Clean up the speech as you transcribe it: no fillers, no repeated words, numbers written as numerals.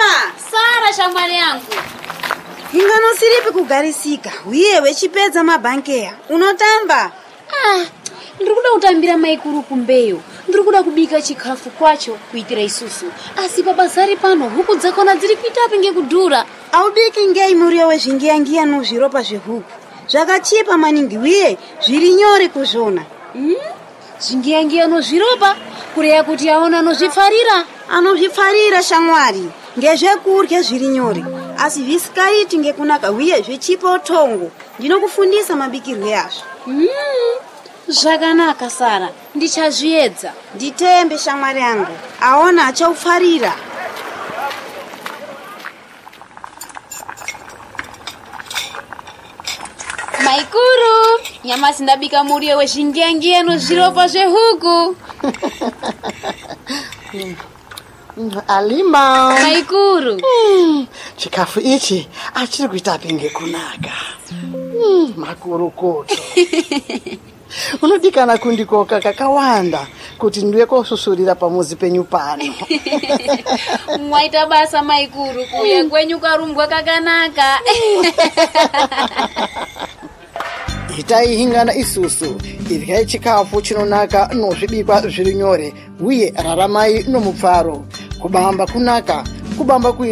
Sara shamwari yangu. Ingano siripi kugarisika. Uye wechipedza mabankeya. Unotamba? Ndikuda kutambira maikuru kumbeyo. Ndikuda kubika chikafu kwacho kuitira isusu. Asi babazari pano huku dzakona dziri kuitapi ngekudhura. Aubiki ngei muriyo wezvingiyangiya nozviropa zvehuku. Zvakachipa maningi uye zviri nyore kuzvona. Zvingiyangiya nozviropa kureya kuti aona anozvifarira. Anozvifarira shamwari. Ngezvekurya zviri nyore. Asi visikaiti ngekunaka uye zvichipa utongo. Ndinokufundisa mabikirwe yazvo. Zvakanaka Sara, ndichazviedza. Nditembe shamwari yangu. Aona achaufarira. Maikuru, nyamasi ndabika muriyo wezvingiyangiya nozviropa zvehuku. Alima. Maikuru. Chikafu ichi achiri kuitapi ngekunaka. Makurukoto. Unodikana kundikoka kakawanda kuti ndiwe kosusurira pamuzi penyu pano. Mwaita basa Maikuru, kuya kwenyu karumbwa kakanaka. Itai hingana isusu, iryai chikafu chinonaka nozvibikwa zviri nyore, uye raramai nomupfaro. Kubamba kunaka, kubamba